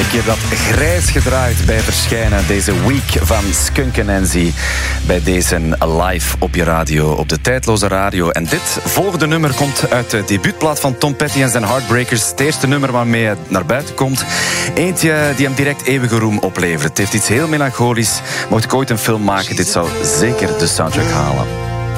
keer dat grijs gedraaid bij verschijnen. Deze week van Skunk Anansie. Bij deze live op je radio, op de tijdloze radio. En dit volgende nummer komt uit de debuutplaat van Tom Petty en zijn Heartbreakers. Het eerste nummer waarmee hij naar buiten komt. Eentje die hem direct eeuwige roem oplevert. Het heeft iets heel melancholisch. Mocht ik ooit een film maken, dit zou zeker de soundtrack halen.